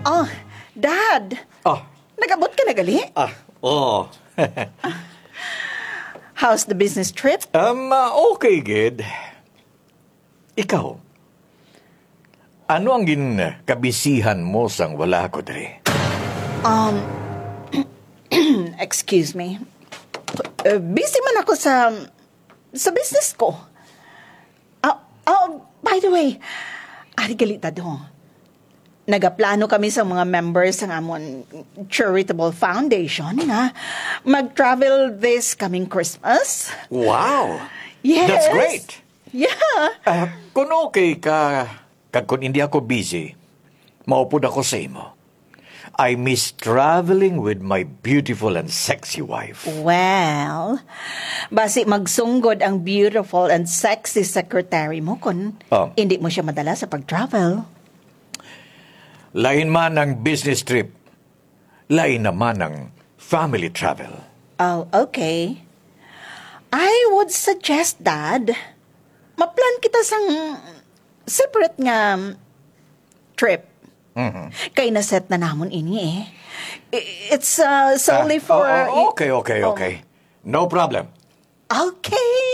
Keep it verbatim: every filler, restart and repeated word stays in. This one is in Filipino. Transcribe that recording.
Oh, Dad. Ah, Nagabot ka na gali? ah, oo. How's the business trip? um, ah, okay, good. Ikaw, ano ang gin kabisihan mo sang wala ko dre? Um, excuse me. Uh, busy man ako sa sa business ko. Oh, oh, by the way, ari galita do. Nagaplano kami sa mga members ng amon charitable foundation nga mag-travel this coming Christmas. Wow! Yes. That's great! Yeah. Uh, kung okay ka, kag kung hindi ako busy, maupod ako sa imo. I miss traveling with my beautiful and sexy wife. Well, basi magsunggod ang beautiful and sexy secretary mo kung Oh. hindi mo siya madala sa pag-travel. Lain man ang business trip, lain naman ang family travel. Oh, okay. I would suggest, Dad, maplan kita sang separate nga trip. Mhm. Kay naset na namon ini eh. I- It's uh, solely Ah, for... oh, oh, okay, okay, Oh. okay. No problem. Okay.